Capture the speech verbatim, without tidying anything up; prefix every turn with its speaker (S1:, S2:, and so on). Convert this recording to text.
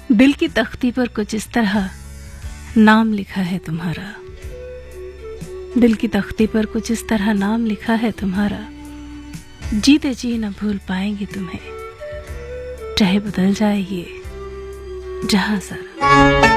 S1: दिल की तख्ती पर कुछ इस तरह नाम लिखा है तुम्हारा। दिल की तख्ती पर कुछ इस तरह नाम लिखा है तुम्हारा। जीते जी न भूल पाएंगे तुम्हें, चाहे बदल जाए ये जहां सर।